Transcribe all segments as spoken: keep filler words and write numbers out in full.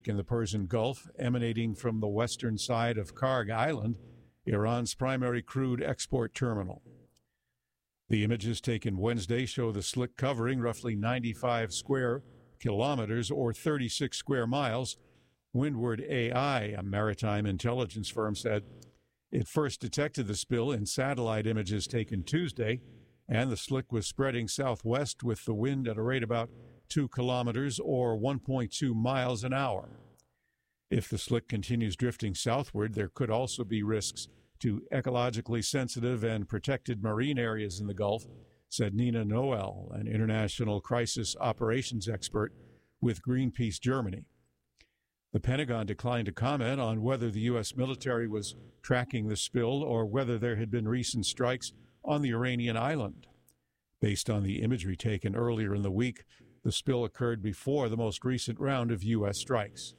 in the Persian Gulf emanating from the western side of Karg Island, Iran's primary crude export terminal. The images taken Wednesday show the slick covering roughly ninety-five square kilometers or thirty-six square miles. Windward A I, a maritime intelligence firm, said it first detected the spill in satellite images taken Tuesday, and the slick was spreading southwest with the wind at a rate about two kilometers or one point two miles an hour. If the slick continues drifting southward, there could also be risks to ecologically sensitive and protected marine areas in the Gulf, said Nina Noel, an international crisis operations expert with Greenpeace Germany. The Pentagon declined to comment on whether the U S military was tracking the spill or whether there had been recent strikes on the Iranian island. Based on the imagery taken earlier in the week, the spill occurred before the most recent round of U S strikes.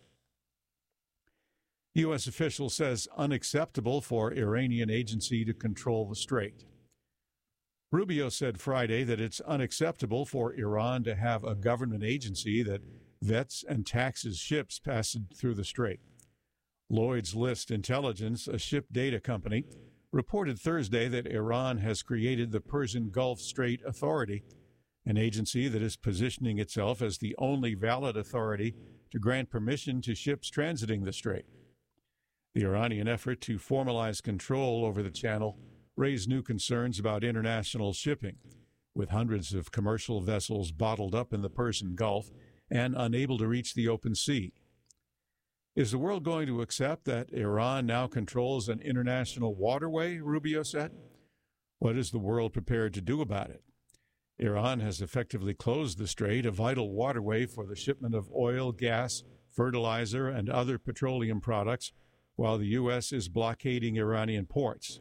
U S official says unacceptable for Iranian agency to control the strait. Rubio said Friday that it's unacceptable for Iran to have a government agency that vets and taxes ships passing through the strait. Lloyd's List Intelligence, a ship data company, reported Thursday that Iran has created the Persian Gulf Strait Authority, an agency that is positioning itself as the only valid authority to grant permission to ships transiting the strait. The Iranian effort to formalize control over the channel raised new concerns about international shipping, with hundreds of commercial vessels bottled up in the Persian Gulf and unable to reach the open sea. Is the world going to accept that Iran now controls an international waterway, Rubio said? What is the world prepared to do about it? Iran has effectively closed the strait, a vital waterway for the shipment of oil, gas, fertilizer, and other petroleum products, while the U S is blockading Iranian ports.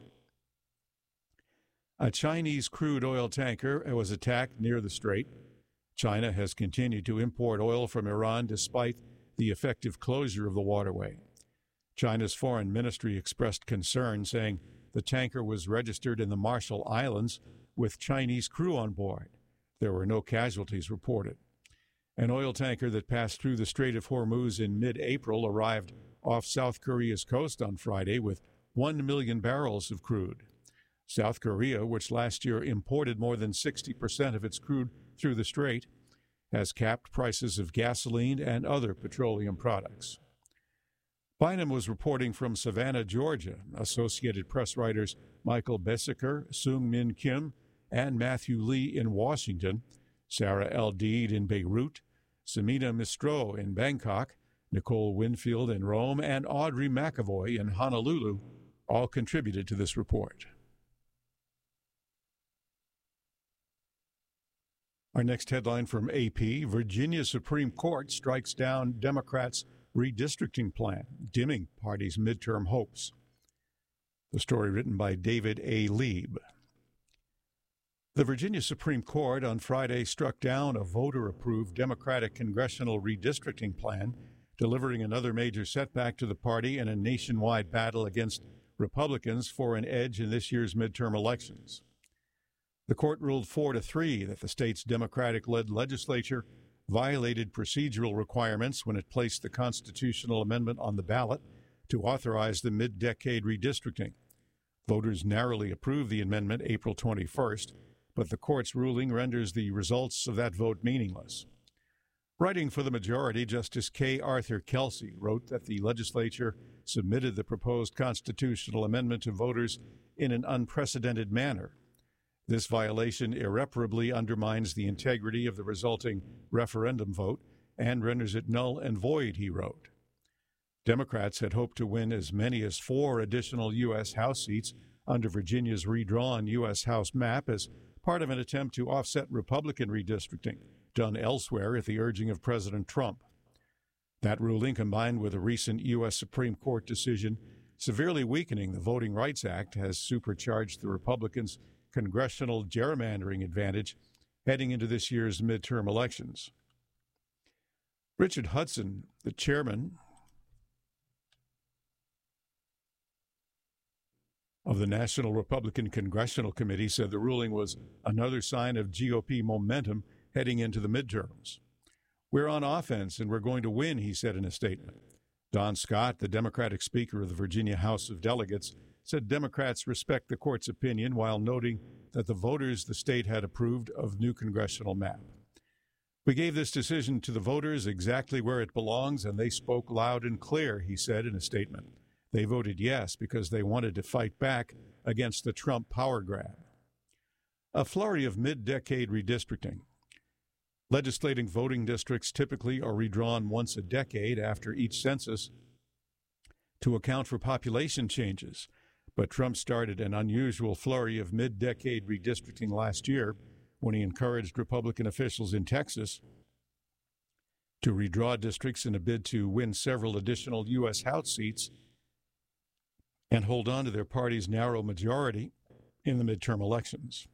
A Chinese crude oil tanker was attacked near the strait. China has continued to import oil from Iran despite the effective closure of the waterway. China's foreign ministry expressed concern, saying the tanker was registered in the Marshall Islands with Chinese crew on board. There were no casualties reported. An oil tanker that passed through the Strait of Hormuz in mid-April arrived off South Korea's coast on Friday with one million barrels of crude. South Korea, which last year imported more than sixty percent of its crude through the strait, has capped prices of gasoline and other petroleum products. Bynum was reporting from Savannah, Georgia. Associated Press writers Michael Bessaker, Sung Min Kim, and Matthew Lee in Washington, Sarah El-Deed in Beirut, Samina Mistro in Bangkok, Nicole Winfield in Rome, and Audrey McAvoy in Honolulu all contributed to this report. Our next headline from A P, Virginia Supreme Court strikes down Democrats' redistricting plan, dimming party's midterm hopes. The story written by David A. Lieb. The Virginia Supreme Court on Friday struck down a voter-approved Democratic congressional redistricting plan, delivering another major setback to the party in a nationwide battle against Republicans for an edge in this year's midterm elections. The court ruled four to three that the state's Democratic-led legislature violated procedural requirements when it placed the constitutional amendment on the ballot to authorize the mid-decade redistricting. Voters narrowly approved the amendment April twenty-first, but the court's ruling renders the results of that vote meaningless. Writing for the majority, Justice K. Arthur Kelsey wrote that the legislature submitted the proposed constitutional amendment to voters in an unprecedented manner. This violation irreparably undermines the integrity of the resulting referendum vote and renders it null and void, he wrote. Democrats had hoped to win as many as four additional U S. House seats under Virginia's redrawn U S. House map as part of an attempt to offset Republican redistricting done elsewhere at the urging of President Trump. That ruling, combined with a recent U S. Supreme Court decision severely weakening the Voting Rights Act, has supercharged the Republicans' congressional gerrymandering advantage heading into this year's midterm elections. Richard Hudson, the chairman of the National Republican Congressional Committee, said the ruling was another sign of G O P momentum heading into the midterms. "We're on offense and we're going to win," he said in a statement. Don Scott, the Democratic Speaker of the Virginia House of Delegates, said Democrats respect the court's opinion while noting that the voters the state had approved of new congressional map. "We gave this decision to the voters exactly where it belongs, and they spoke loud and clear," he said in a statement. They voted yes because they wanted to fight back against the Trump power grab. A flurry of mid-decade redistricting. Legislating voting districts typically are redrawn once a decade after each census to account for population changes, but Trump started an unusual flurry of mid-decade redistricting last year when he encouraged Republican officials in Texas to redraw districts in a bid to win several additional U S House seats and hold on to their party's narrow majority in the midterm elections.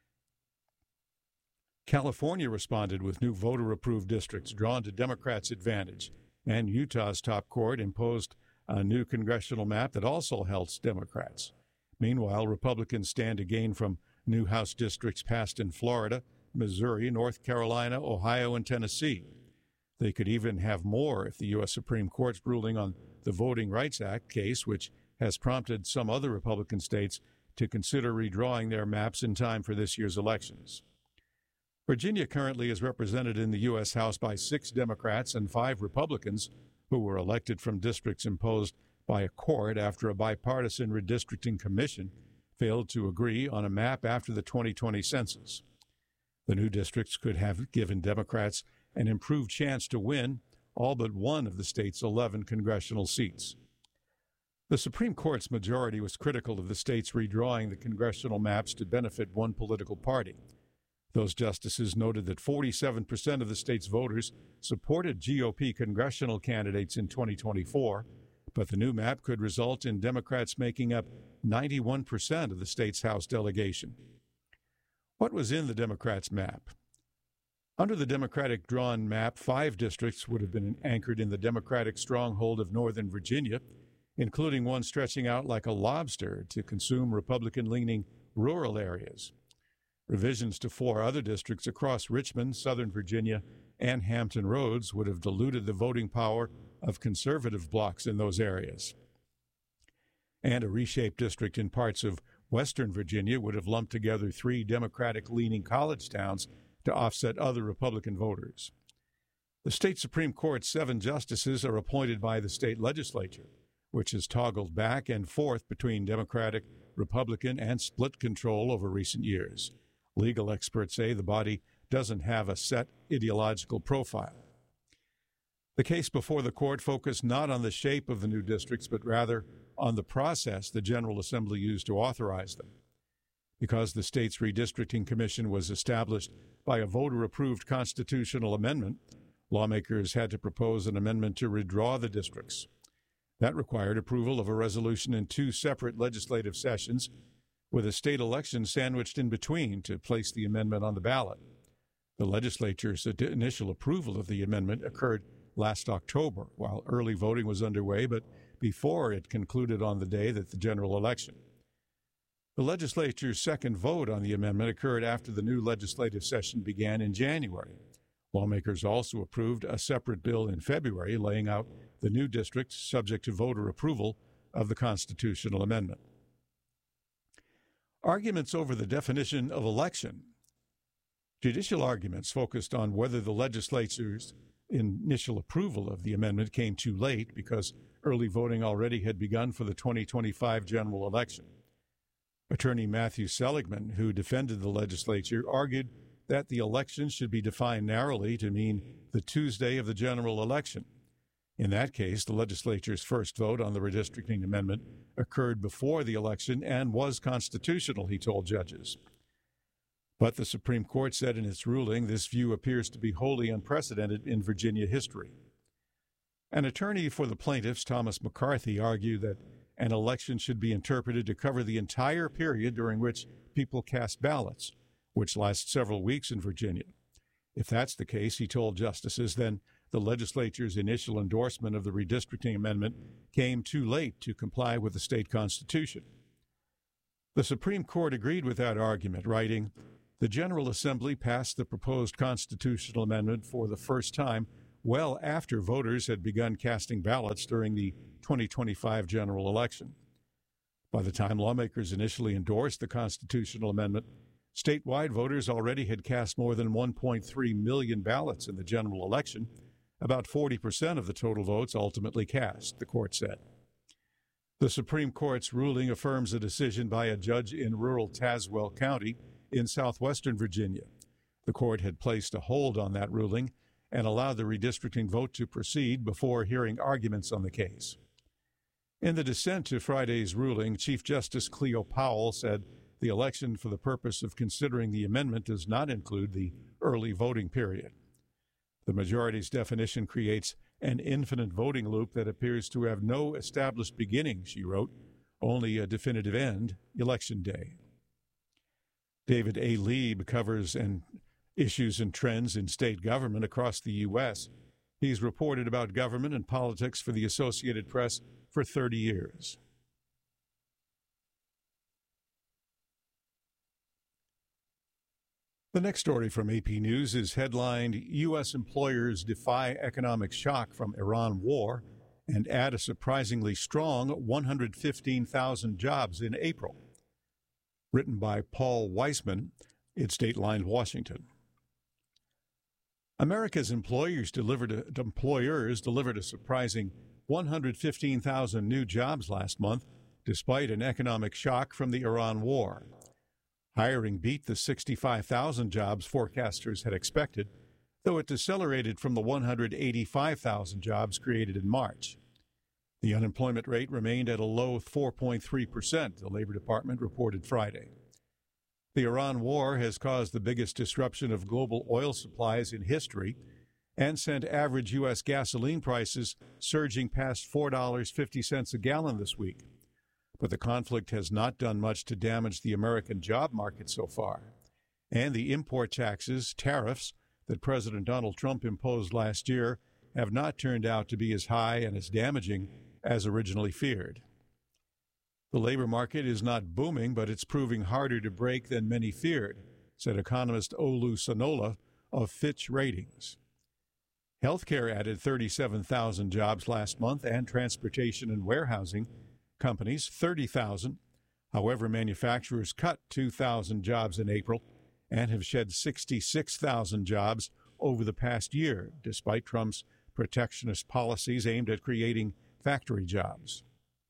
California responded with new voter-approved districts drawn to Democrats' advantage, and Utah's top court imposed a new congressional map that also helps Democrats. Meanwhile, Republicans stand to gain from new House districts passed in Florida, Missouri, North Carolina, Ohio, and Tennessee. They could even have more if the U S Supreme Court's ruling on the Voting Rights Act case, which has prompted some other Republican states to consider redrawing their maps in time for this year's elections. Virginia currently is represented in the U S House by six Democrats and five Republicans who were elected from districts imposed by a court after a bipartisan redistricting commission failed to agree on a map after the twenty twenty census. The new districts could have given Democrats an improved chance to win all but one of the state's eleven congressional seats. The Supreme Court's majority was critical of the states redrawing the congressional maps to benefit one political party. Those justices noted that forty-seven percent of the state's voters supported G O P congressional candidates in twenty twenty-four, but the new map could result in Democrats making up ninety-one percent of the state's House delegation. What was in the Democrats' map? Under the Democratic-drawn map, five districts would have been anchored in the Democratic stronghold of Northern Virginia, including one stretching out like a lobster to consume Republican-leaning rural areas. Revisions to four other districts across Richmond, Southern Virginia, and Hampton Roads would have diluted the voting power of conservative blocs in those areas. And a reshaped district in parts of Western Virginia would have lumped together three Democratic-leaning college towns to offset other Republican voters. The state Supreme Court's seven justices are appointed by the state legislature, which has toggled back and forth between Democratic, Republican, and split control over recent years. Legal experts say the body doesn't have a set ideological profile. The case before the court focused not on the shape of the new districts, but rather on the process the General Assembly used to authorize them. Because the state's redistricting commission was established by a voter-approved constitutional amendment, lawmakers had to propose an amendment to redraw the districts. That required approval of a resolution in two separate legislative sessions, with a state election sandwiched in between to place the amendment on the ballot. The legislature's initial approval of the amendment occurred last October, while early voting was underway, but before it concluded on the day that the general election. The legislature's second vote on the amendment occurred after the new legislative session began in January. Lawmakers also approved a separate bill in February laying out the new districts subject to voter approval of the constitutional amendment. Arguments over the definition of election. Judicial arguments focused on whether the legislature's initial approval of the amendment came too late because early voting already had begun for the twenty twenty-five general election. Attorney Matthew Seligman, who defended the legislature, argued that the election should be defined narrowly to mean the Tuesday of the general election. In that case, the legislature's first vote on the redistricting amendment occurred before the election and was constitutional, he told judges. But the Supreme Court said in its ruling this view appears to be wholly unprecedented in Virginia history. An attorney for the plaintiffs, Thomas McCarthy, argued that an election should be interpreted to cover the entire period during which people cast ballots, which lasts several weeks in Virginia. If that's the case, he told justices, then the legislature's initial endorsement of the redistricting amendment came too late to comply with the state constitution. The Supreme Court agreed with that argument, writing, "The General Assembly passed the proposed constitutional amendment for the first time well after voters had begun casting ballots during the twenty twenty-five general election. By the time lawmakers initially endorsed the constitutional amendment, statewide voters already had cast more than one point three million ballots in the general election, about forty percent of the total votes ultimately cast, the court said. The Supreme Court's ruling affirms a decision by a judge in rural Tazewell County in southwestern Virginia. The court had placed a hold on that ruling and allowed the redistricting vote to proceed before hearing arguments on the case. In the dissent to Friday's ruling, Chief Justice Cleo Powell said the election for the purpose of considering the amendment does not include the early voting period. The majority's definition creates an infinite voting loop that appears to have no established beginning, she wrote, only a definitive end, Election Day. David A. Lieb covers and issues and trends in state government across the U S. He's reported about government and politics for the Associated Press for thirty years. The next story from A P News is headlined, U S employers defy economic shock from Iran war and add a surprisingly strong one hundred fifteen thousand jobs in April. Written by Paul Weissman, it's Dateline Washington. America's employers delivered a, employers delivered a surprising one hundred fifteen thousand new jobs last month, despite an economic shock from the Iran war. Hiring beat the sixty-five thousand jobs forecasters had expected, though it decelerated from the one hundred eighty-five thousand jobs created in March. The unemployment rate remained at a low four point three percent, the Labor Department reported Friday. The Iran war has caused the biggest disruption of global oil supplies in history and sent average U S gasoline prices surging past four dollars and fifty cents a gallon this week. But the conflict has not done much to damage the American job market so far. And the import taxes, tariffs, that President Donald Trump imposed last year have not turned out to be as high and as damaging as originally feared. The labor market is not booming, but it's proving harder to break than many feared, said economist Olu Sonola of Fitch Ratings. Healthcare added thirty-seven thousand jobs last month, and transportation and warehousing companies thirty thousand. However, manufacturers cut two thousand jobs in April and have shed sixty-six thousand jobs over the past year, despite Trump's protectionist policies aimed at creating factory jobs.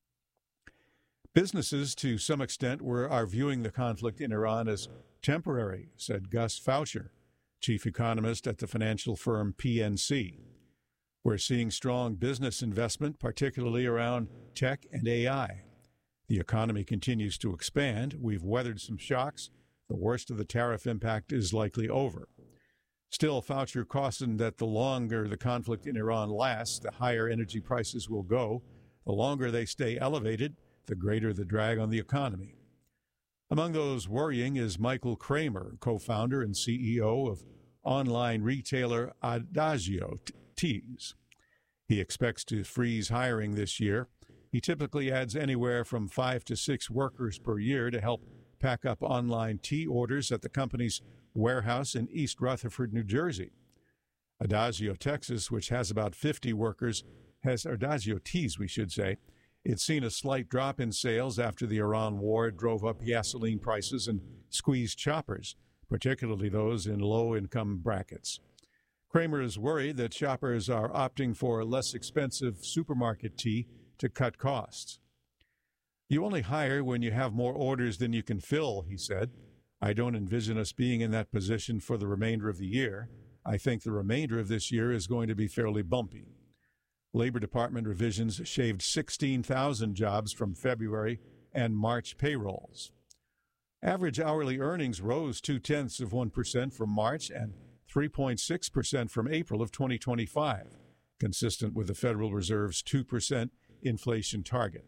Businesses, to some extent, were, are viewing the conflict in Iran as temporary, said Gus Faucher, chief economist at the financial firm P N C. We're seeing strong business investment, particularly around tech and A I. The economy continues to expand. We've weathered some shocks. The worst of the tariff impact is likely over. Still, Faucher cautioned that the longer the conflict in Iran lasts, the higher energy prices will go. The longer they stay elevated, the greater the drag on the economy. Among those worrying is Michael Kramer, co-founder and C E O of online retailer Adagio Teas. He expects to freeze hiring this year. He typically adds anywhere from five to six workers per year to help pack up online tea orders at the company's warehouse in East Rutherford, New Jersey. Adagio, Texas, which has about fifty workers, has Adagio Teas, we should say. It's seen a slight drop in sales after the Iran war drove up gasoline prices and squeezed shoppers, particularly those in low-income brackets. Kramer is worried that shoppers are opting for less expensive supermarket tea to cut costs. You only hire when you have more orders than you can fill, he said. I don't envision us being in that position for the remainder of the year. I think the remainder of this year is going to be fairly bumpy. Labor Department revisions shaved sixteen thousand jobs from February and March payrolls. Average hourly earnings rose two-tenths of one percent from March and three point six percent from April of twenty twenty-five, consistent with the Federal Reserve's two percent inflation target.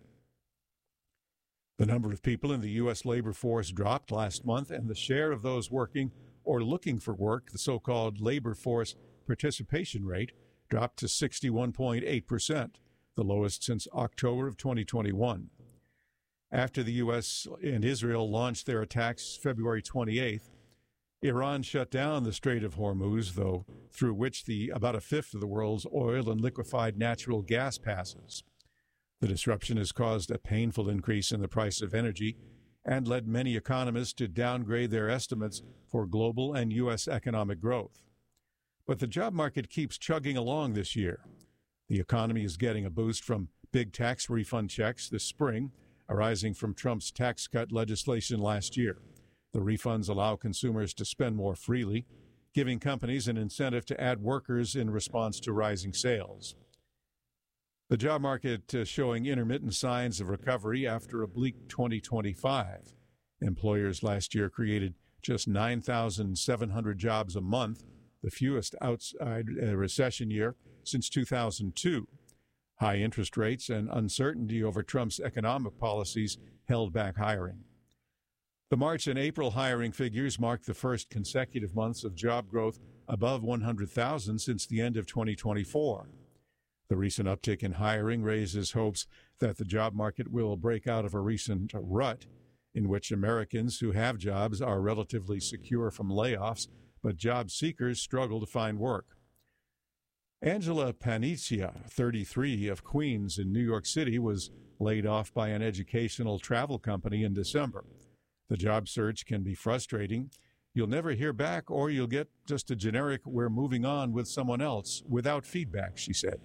The number of people in the U S labor force dropped last month, and the share of those working or looking for work, the so-called labor force participation rate, dropped to sixty-one point eight percent, the lowest since October of twenty twenty-one. After the U S and Israel launched their attacks February twenty-eighth, Iran shut down the Strait of Hormuz, though, through which the about a fifth of the world's oil and liquefied natural gas passes. The disruption has caused a painful increase in the price of energy and led many economists to downgrade their estimates for global and U S economic growth. But the job market keeps chugging along this year. The economy is getting a boost from big tax refund checks this spring, arising from Trump's tax cut legislation last year. The refunds allow consumers to spend more freely, giving companies an incentive to add workers in response to rising sales. The job market is showing intermittent signs of recovery after a bleak twenty twenty-five. Employers last year created just nine thousand seven hundred jobs a month, the fewest outside a recession year since two thousand two. High interest rates and uncertainty over Trump's economic policies held back hiring. The March and April hiring figures marked the first consecutive months of job growth above one hundred thousand since the end of twenty twenty-four. The recent uptick in hiring raises hopes that the job market will break out of a recent rut in which Americans who have jobs are relatively secure from layoffs, but job seekers struggle to find work. Angela Panizia, thirty-three, of Queens in New York City, was laid off by an educational travel company in December. The job search can be frustrating. You'll never hear back, or you'll get just a generic "we're moving on with someone else" without feedback, she said.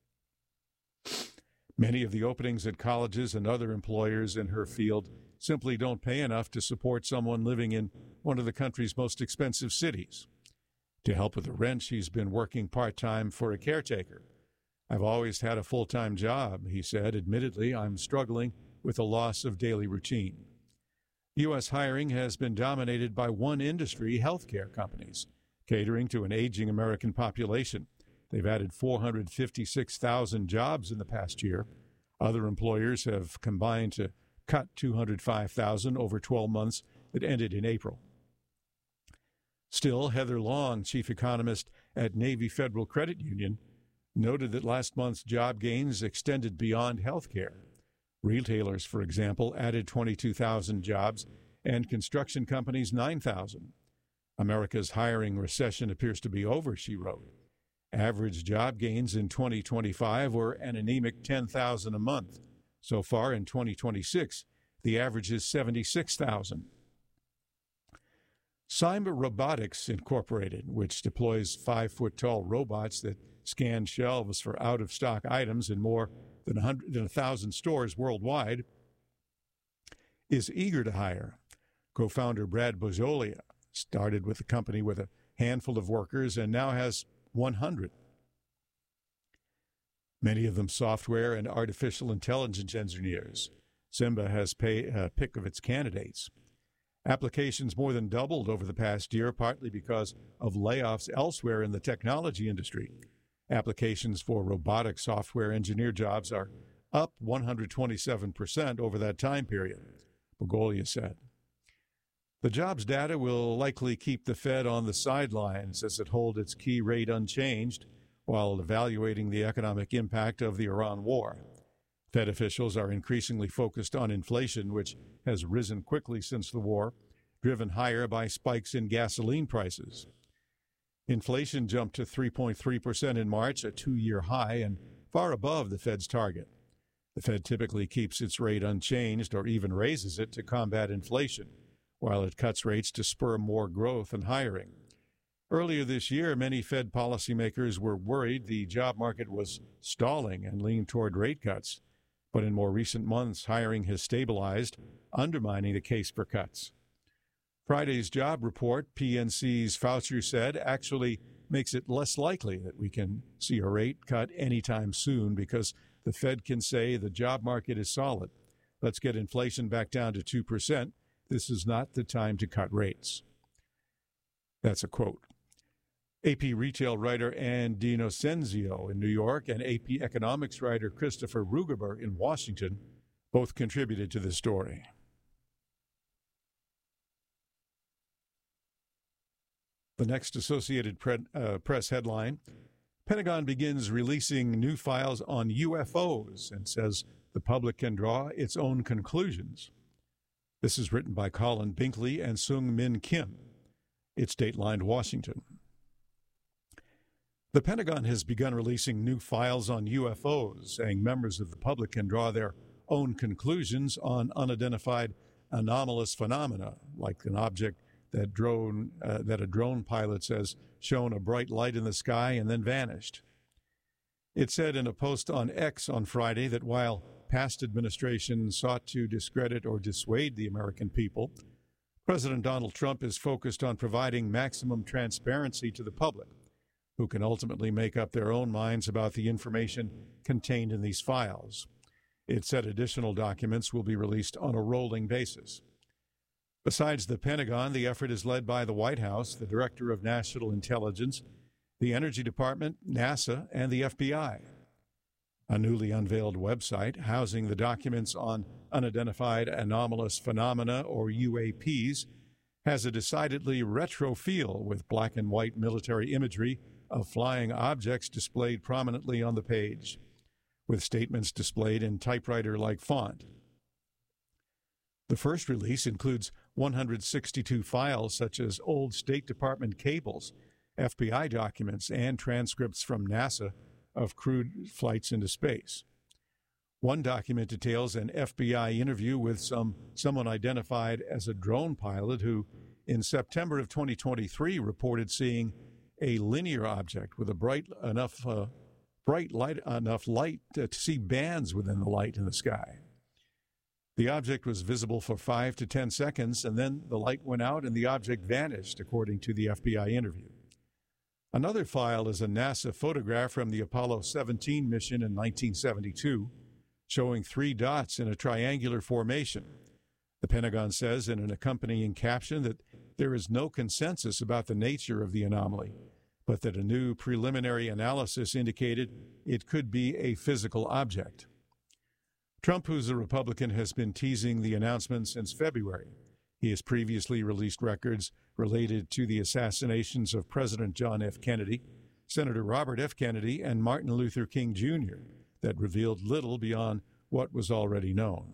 Many of the openings at colleges and other employers in her field simply don't pay enough to support someone living in one of the country's most expensive cities. To help with the rent, she's been working part-time for a caretaker. "I've always had a full-time job," he said. "Admittedly, I'm struggling with the loss of daily routine." U S hiring has been dominated by one industry, healthcare companies, catering to an aging American population. They've added four hundred fifty-six thousand jobs in the past year. Other employers have combined to cut two hundred five thousand over twelve months that ended in April. Still, Heather Long, chief economist at Navy Federal Credit Union, noted that last month's job gains extended beyond healthcare. Retailers, for example, added twenty-two thousand jobs, and construction companies nine thousand. America's hiring recession appears to be over, she wrote. Average job gains in twenty twenty-five were an anemic ten thousand a month. So far in twenty twenty-six, the average is seventy-six thousand. Simba Robotics Incorporated, which deploys five-foot-tall robots that scan shelves for out-of-stock items in more than one hundred than one thousand stores worldwide, is eager to hire. Co-founder Brad Bozolia started with the company with a handful of workers and now has one hundred. Many of them software and artificial intelligence engineers. Simba has pay, a pick of its candidates. Applications more than doubled over the past year, partly because of layoffs elsewhere in the technology industry. Applications for robotic software engineer jobs are up one hundred twenty-seven percent over that time period, Bogolia said. The jobs data will likely keep the Fed on the sidelines as it holds its key rate unchanged while evaluating the economic impact of the Iran war. Fed officials are increasingly focused on inflation, which has risen quickly since the war, driven higher by spikes in gasoline prices. Inflation jumped to three point three percent in March, a two-year high, and far above the Fed's target. The Fed typically keeps its rate unchanged or even raises it to combat inflation, while it cuts rates to spur more growth and hiring. Earlier this year, many Fed policymakers were worried the job market was stalling and leaned toward rate cuts. But in more recent months, hiring has stabilized, undermining the case for cuts. Friday's job report, P N C's Fauci said, actually makes it less likely that we can see a rate cut anytime soon because the Fed can say the job market is solid. Let's get inflation back down to two percent. This is not the time to cut rates. That's a quote. A P retail writer Ann DiNocenzio in New York and A P economics writer Christopher Rugaber in Washington both contributed to this story. The next Associated Press headline, Pentagon begins releasing new files on U F Os and says the public can draw its own conclusions. This is written by Colin Binkley and Sung Min Kim. It's Dateline Washington. The Pentagon has begun releasing new files on U F Os, saying members of the public can draw their own conclusions on unidentified anomalous phenomena, like an object that drone uh, that a drone pilot says shone a bright light in the sky and then vanished. It said in a post on X on Friday that while past administrations sought to discredit or dissuade the American people, President Donald Trump is focused on providing maximum transparency to the public, who can ultimately make up their own minds about the information contained in these files. It said additional documents will be released on a rolling basis. Besides the Pentagon, the effort is led by the White House, the Director of National Intelligence, the Energy Department, NASA, and the F B I. A newly unveiled website housing the documents on unidentified anomalous phenomena, or U A Ps, has a decidedly retro feel with black and white military imagery of flying objects displayed prominently on the page, with statements displayed in typewriter-like font. The first release includes one hundred sixty-two files such as old State Department cables, F B I documents, and transcripts from NASA of crewed flights into space. One document details an F B I interview with some someone identified as a drone pilot who, in September of twenty twenty-three, reported seeing a linear object with a bright enough uh, bright light enough light to, to see bands within the light in the sky. The object was visible for five to ten seconds, and then the light went out and the object vanished, according to the F B I interview. Another file is a NASA photograph from the Apollo seventeen mission in nineteen seventy-two, showing three dots in a triangular formation. The Pentagon says in an accompanying caption that there is no consensus about the nature of the anomaly, but that a new preliminary analysis indicated it could be a physical object. Trump, who's a Republican, has been teasing the announcement since February. He has previously released records related to the assassinations of President John F. Kennedy, Senator Robert F. Kennedy, and Martin Luther King Junior that revealed little beyond what was already known.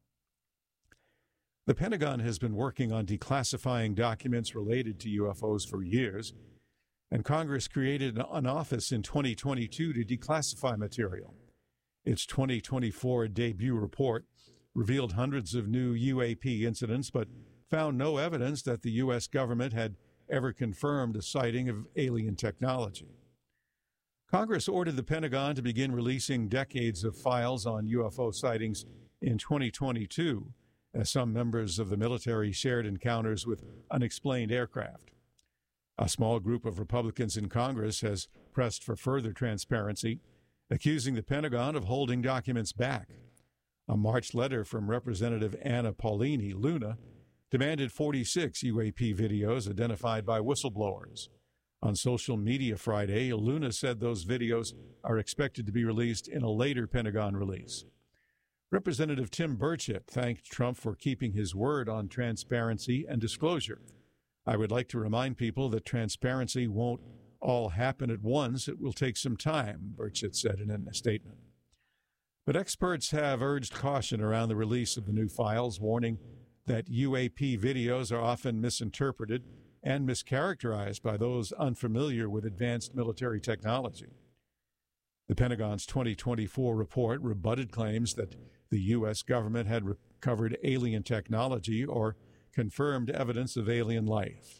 The Pentagon has been working on declassifying documents related to U F Os for years, and Congress created an office in twenty twenty-two to declassify material. Its twenty twenty-four debut report revealed hundreds of new U A P incidents, but found no evidence that the U S government had ever confirmed a sighting of alien technology. Congress ordered the Pentagon to begin releasing decades of files on U F O sightings in twenty twenty-two, as some members of the military shared encounters with unexplained aircraft. A small group of Republicans in Congress has pressed for further transparency, accusing the Pentagon of holding documents back. A March letter from Representative Anna Paulini, Luna, demanded forty-six U A P videos identified by whistleblowers. On social media Friday, Luna said those videos are expected to be released in a later Pentagon release. Representative Tim Burchett thanked Trump for keeping his word on transparency and disclosure. I would like to remind people that transparency won't all happen at once. It will take some time, Burchett said in a statement. But experts have urged caution around the release of the new files, warning that U A P videos are often misinterpreted and mischaracterized by those unfamiliar with advanced military technology. The Pentagon's twenty twenty-four report rebutted claims that the U S government had recovered alien technology or confirmed evidence of alien life.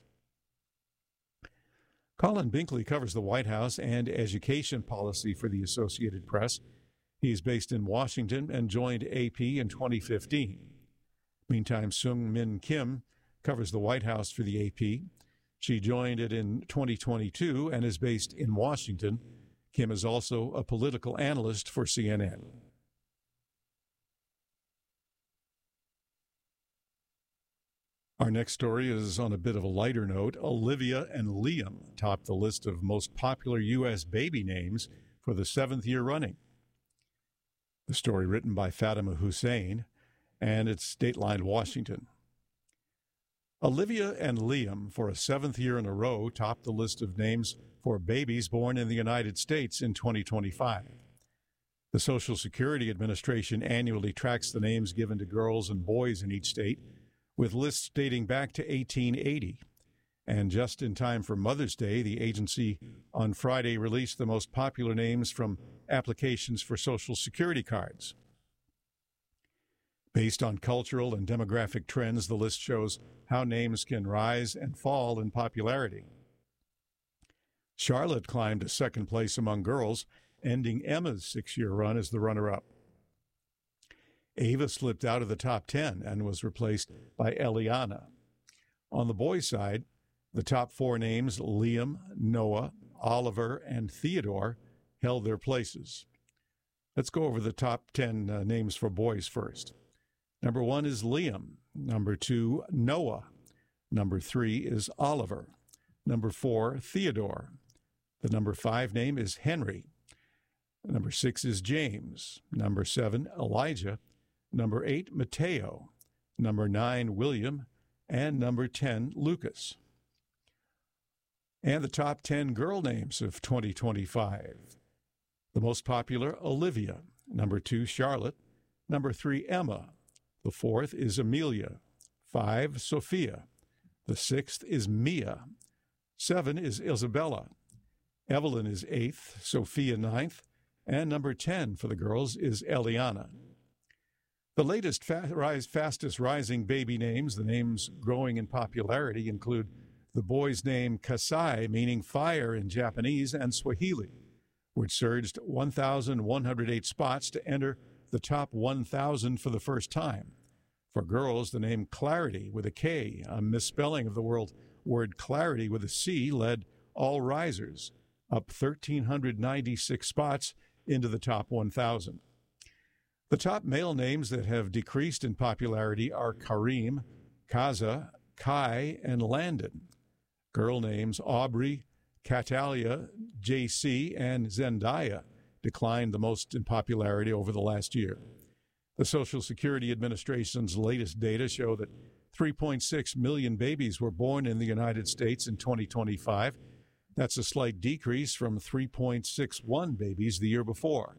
Colin Binkley covers the White House and education policy for the Associated Press. He's based in Washington and joined A P in twenty fifteen. Meantime, Sung Min Kim covers the White House for the A P. She joined it in twenty twenty-two and is based in Washington. Kim is also a political analyst for C N N. Our next story is on a bit of a lighter note. Olivia and Liam top the list of most popular U S baby names for the seventh year running. The story written by Fatima Hussein, and it's Dateline Washington. Olivia and Liam, for a seventh year in a row, topped the list of names for babies born in the United States in twenty twenty-five. The Social Security Administration annually tracks the names given to girls and boys in each state, with lists dating back to eighteen eighty. And just in time for Mother's Day, the agency on Friday released the most popular names from applications for Social Security cards. Based on cultural and demographic trends, the list shows how names can rise and fall in popularity. Charlotte climbed to second place among girls, ending Emma's six-year run as the runner-up. Ava slipped out of the top ten and was replaced by Eliana. On the boys' side, the top four names, Liam, Noah, Oliver, and Theodore, held their places. Let's go over the top ten uh, names for boys first. Number one is Liam. Number two, Noah. Number three is Oliver. Number four, Theodore. The number five name is Henry. Number six is James. Number seven, Elijah. Number eight, Mateo. Number nine, William. And number ten, Lucas. And the top ten girl names of twenty twenty-five. The most popular, Olivia. Number two, Charlotte. Number three, Emma. The fourth is Amelia. Five, Sophia. The sixth is Mia. Seven is Isabella. Evelyn is eighth, Sophia ninth, and number ten for the girls is Eliana. The latest fa- rise, fastest rising baby names, the names growing in popularity, include the boy's name Kasai, meaning fire in Japanese and Swahili, which surged one thousand one hundred eight spots to enter the top one thousand for the first time. For girls, the name Clarity with a K, a misspelling of the word, word clarity with a C, led all risers, up one thousand three hundred ninety-six spots into the top one thousand. The top male names that have decreased in popularity are Kareem, Kaza, Kai, and Landon. Girl names Aubrey, Catalia, J C, and Zendaya declined the most in popularity over the last year. The Social Security Administration's latest data show that three point six million babies were born in the United States in twenty twenty-five. That's a slight decrease from three point six one babies the year before.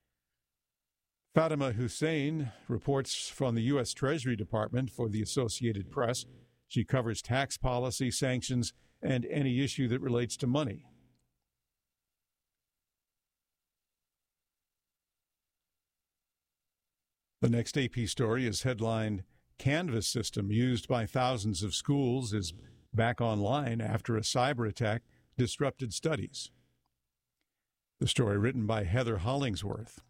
Fatima Hussein reports from the U S Treasury Department for the Associated Press. She covers tax policy, sanctions, and any issue that relates to money. The next A P story is headlined, Canvas system used by thousands of schools is back online after a cyber attack disrupted studies. The story written by Heather Hollingsworth.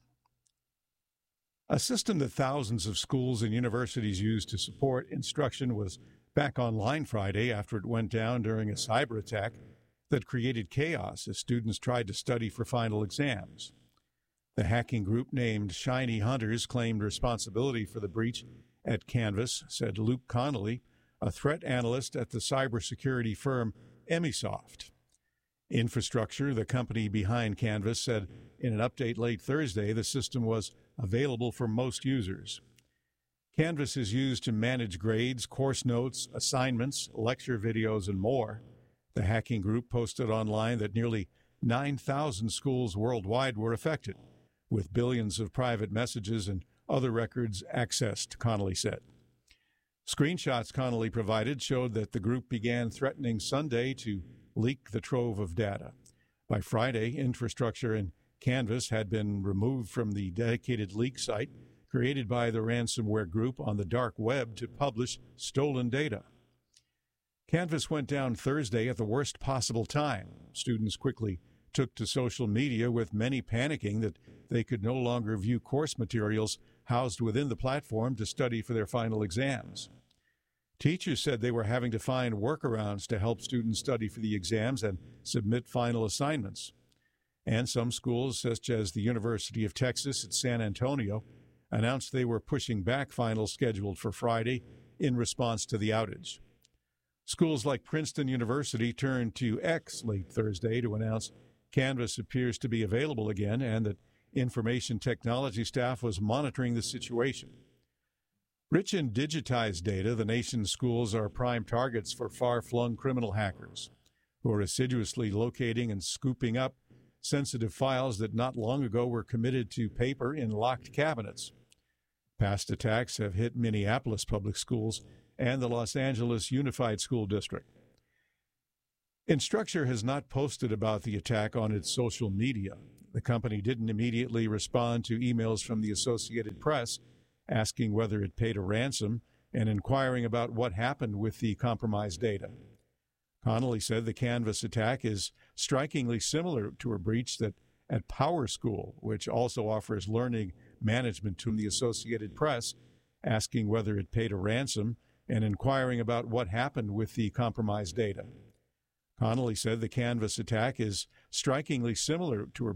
A system that thousands of schools and universities use to support instruction was back online Friday after it went down during a cyber attack that created chaos as students tried to study for final exams. The hacking group named Shiny Hunters claimed responsibility for the breach at Canvas, said Luke Connolly, a threat analyst at the cybersecurity firm Emisoft. Infrastructure, the company behind Canvas, said in an update late Thursday the system was available for most users. Canvas is used to manage grades, course notes, assignments, lecture videos, and more. The hacking group posted online that nearly nine thousand schools worldwide were affected, with billions of private messages and other records accessed, Connolly said. Screenshots Connolly provided showed that the group began threatening Sunday to leak the trove of data. By Friday, infrastructure in Canvas had been removed from the dedicated leak site created by the ransomware group on the dark web to publish stolen data. Canvas went down Thursday at the worst possible time. Students quickly took to social media, with many panicking that they could no longer view course materials housed within the platform to study for their final exams. Teachers said they were having to find workarounds to help students study for the exams and submit final assignments. And some schools, such as the University of Texas at San Antonio, announced they were pushing back finals scheduled for Friday in response to the outage. Schools like Princeton University turned to X late Thursday to announce Canvas appears to be available again and that information technology staff was monitoring the situation. Rich in digitized data, the nation's schools are prime targets for far-flung criminal hackers who are assiduously locating and scooping up sensitive files that not long ago were committed to paper in locked cabinets. Past attacks have hit Minneapolis public schools and the Los Angeles Unified School District. Instructure has not posted about the attack on its social media. The company didn't immediately respond to emails from the Associated Press asking whether it paid a ransom and inquiring about what happened with the compromised data. Connolly said the Canvas attack is strikingly similar to a breach that at PowerSchool, which also offers learning management to the Associated Press, asking whether it paid a ransom and inquiring about what happened with the compromised data. Connolly said the Canvas attack is strikingly similar to a